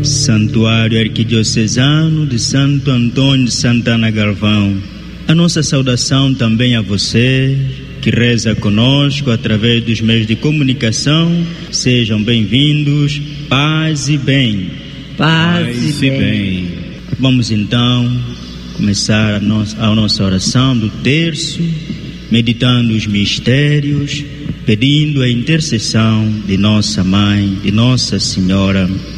Santuário Arquidiocesano de Santo Antônio de Santana Galvão. A nossa saudação também a você que reza conosco através dos meios de comunicação. Sejam bem-vindos. Paz e bem. Paz e bem. Vamos então começar a nossa oração do terço, meditando os mistérios, pedindo a intercessão de nossa Mãe, de Nossa Senhora.